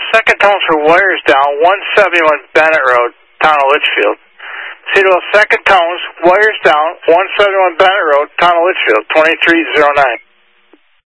second tones for Wires Down, 171 Bennett Road, Town of Litchfield. Cedar second tones, Wires Down, 171 Bennett Road, Town of Litchfield, 2309.